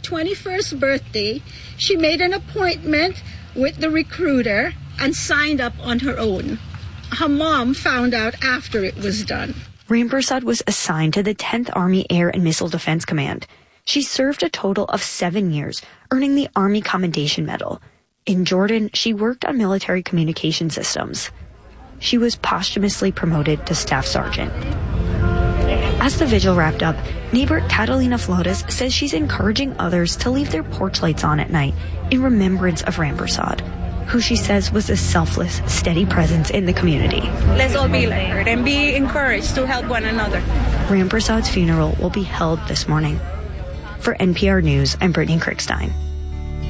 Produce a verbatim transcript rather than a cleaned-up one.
twenty-first birthday, she made an appointment with the recruiter and signed up on her own. Her mom found out after it was done. Rampersad was assigned to the tenth Army Air and Missile Defense Command. She served a total of seven years, earning the Army Commendation Medal. In Jordan, she worked on military communication systems. She was posthumously promoted to Staff Sergeant. As the vigil wrapped up, neighbor Catalina Flores says she's encouraging others to leave their porch lights on at night in remembrance of Rampersad, who she says was a selfless, steady presence in the community. Let's all be like her and be encouraged to help one another. Rampersad's funeral will be held this morning. For N P R News, I'm Brittany Krickstein.